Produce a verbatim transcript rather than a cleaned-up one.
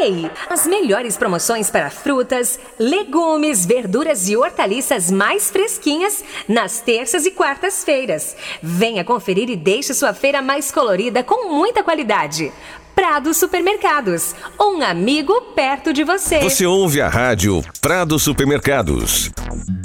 Ei, as melhores promoções para frutas, legumes, verduras e hortaliças mais fresquinhas nas terças e quartas-feiras. Venha conferir e deixe sua feira mais colorida com muita qualidade. Prado Supermercados, um amigo perto de você. Você ouve a rádio Prado Supermercados.